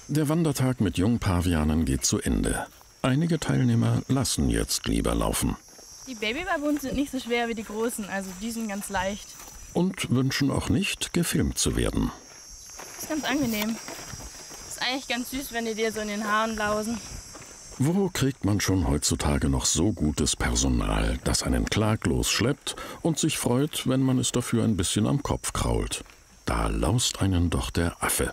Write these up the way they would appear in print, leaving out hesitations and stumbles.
Der Wandertag mit Jungpavianen geht zu Ende. Einige Teilnehmer lassen jetzt lieber laufen. Die Babybaboons sind nicht so schwer wie die großen, also die sind ganz leicht. Und wünschen auch nicht, gefilmt zu werden. Ist ganz angenehm. Ist eigentlich ganz süß, wenn die dir so in den Haaren lausen. Wo kriegt man schon heutzutage noch so gutes Personal, das einen klaglos schleppt und sich freut, wenn man es dafür ein bisschen am Kopf krault? Da laust einen doch der Affe.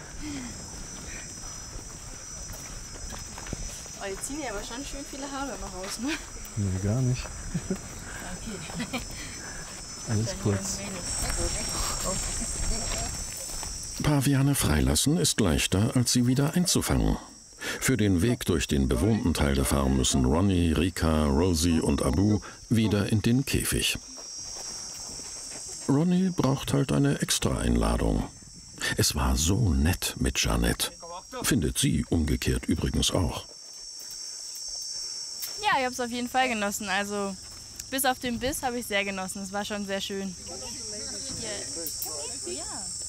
Oh, die ziehen ja aber schon schön viele Haare noch raus, ne? Nee, gar nicht. Okay. Alles kurz. Paviane freilassen ist leichter, als sie wieder einzufangen. Für den Weg durch den bewohnten Teil der Farm müssen Ronnie, Rika, Rosie und Abu wieder in den Käfig. Ronnie braucht halt eine Extra-Einladung. Es war so nett mit Jeanette. Findet sie umgekehrt übrigens auch. Ja, ich habe es auf jeden Fall genossen. Also bis auf den Biss habe ich sehr genossen. Es war schon sehr schön. Ja.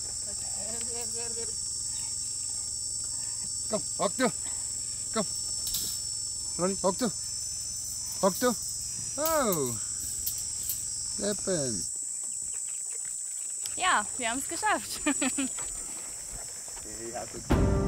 Komm, hock du. Komm. Ronny, hock du. Hock du. Oh. Steppen. Ja, wir haben es geschafft. Ja,